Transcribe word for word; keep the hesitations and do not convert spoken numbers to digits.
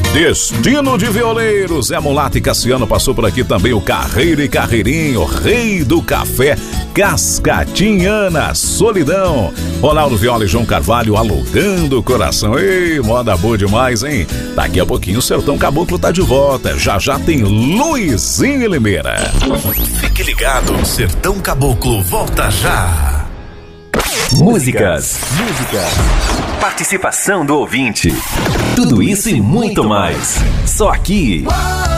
Destino de violeiros, é Mulato e Cassiano. Passou por aqui também o Carreiro e Carreirinho, rei do café, Cascatinhana, Solidão. Ronaldo Viola e João Carvalho, alugando o coração. Ei, moda boa demais, hein? Daqui a pouquinho o Sertão Caboclo tá de volta. Já já tem Luizinho Limeira. Fique ligado, Sertão Caboclo volta já. Músicas, músicas, participação do ouvinte. Tudo isso e muito mais. Só aqui